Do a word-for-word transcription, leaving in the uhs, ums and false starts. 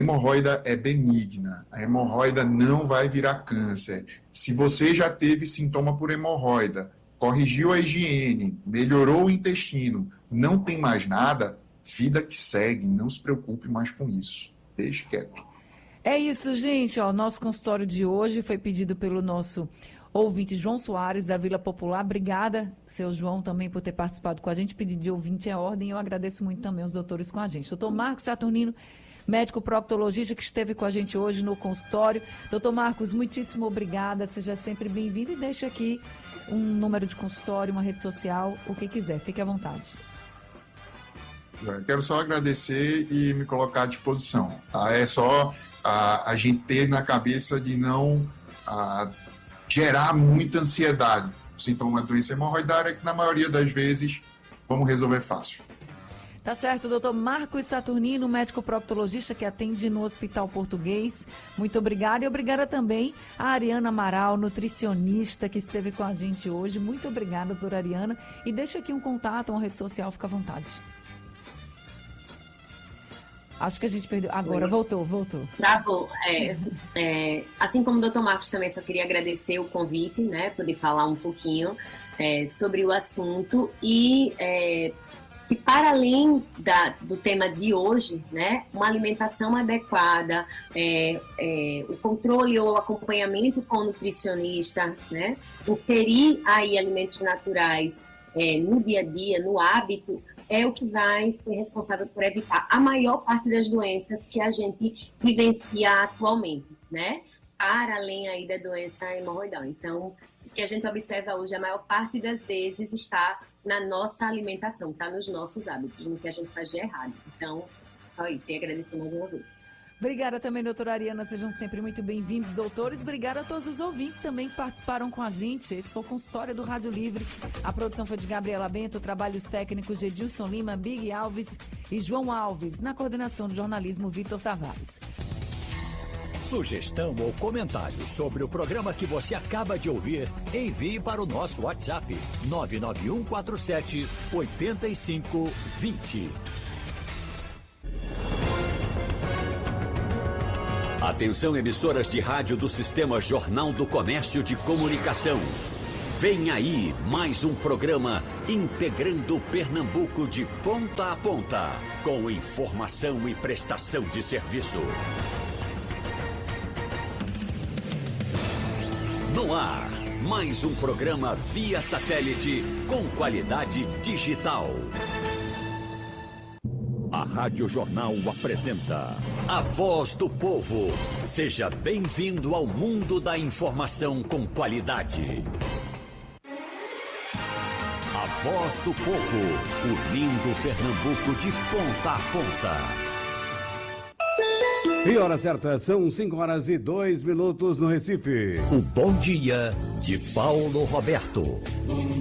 hemorroida é benigna, a hemorroida não vai virar câncer. Se você já teve sintoma por hemorroida, corrigiu a higiene, melhorou o intestino, não tem mais nada, vida que segue, não se preocupe mais com isso. Deixe quieto. É isso, gente. Ó, nosso consultório de hoje foi pedido pelo nosso ouvinte João Soares, da Vila Popular. Obrigada, seu João, também por ter participado com a gente. Pedido de ouvinte é ordem. Eu agradeço muito também os doutores com a gente. Doutor Marcos Saturnino, médico proctologista, que esteve com a gente hoje no consultório. Doutor Marcos, muitíssimo obrigada. Seja sempre bem-vindo e deixa aqui um número de consultório, uma rede social, o que quiser. Fique à vontade. Eu quero só agradecer e me colocar à disposição. Tá? É só a, a gente ter na cabeça de não a, gerar muita ansiedade. O sintoma da doença hemorroidária, que na maioria das vezes vamos resolver fácil. Tá certo, doutor Marcos Saturnino, médico proctologista que atende no Hospital Português. Muito obrigada. E obrigada também a Ariana Amaral, nutricionista, que esteve com a gente hoje. Muito obrigada, doutora Ariana. E deixa aqui um contato, uma rede social, fica à vontade. Acho que a gente perdeu. Agora, Oi. voltou, voltou. Travou. É, é, assim como o doutor Marcos também, só queria agradecer o convite, né? Poder falar um pouquinho é, sobre o assunto e... É, E para além da, do tema de hoje, né, uma alimentação adequada, é, é, o controle ou acompanhamento com o nutricionista, né, inserir aí alimentos naturais é, no dia a dia, no hábito, é o que vai ser responsável por evitar a maior parte das doenças que a gente vivencia atualmente, né, para além aí da doença hemorroidal. Então, o que a gente observa hoje, a maior parte das vezes está na nossa alimentação, está nos nossos hábitos, no que a gente faz de errado. Então, só isso, e agradecer mais uma vez. Obrigada também, doutora Ariana, sejam sempre muito bem-vindos, doutores. Obrigada a todos os ouvintes também que participaram com a gente. Esse foi o Consultório do Rádio Livre. A produção foi de Gabriela Bento, trabalhos técnicos de Edilson Lima, Big Alves e João Alves. Na coordenação de jornalismo, Vitor Tavares. Sugestão ou comentário sobre o programa que você acaba de ouvir, envie para o nosso WhatsApp nove nove um quatro sete oito cinco dois zero. Atenção, emissoras de rádio do Sistema Jornal do Comércio de Comunicação. Vem aí mais um programa integrando Pernambuco de ponta a ponta, com informação e prestação de serviço. No ar, mais um programa via satélite com qualidade digital. A Rádio Jornal apresenta A Voz do Povo. Seja bem-vindo ao mundo da informação com qualidade. A Voz do Povo, unindo Pernambuco de ponta a ponta. E hora certa, são cinco horas e dois minutos no Recife. O bom dia de Paulo Roberto.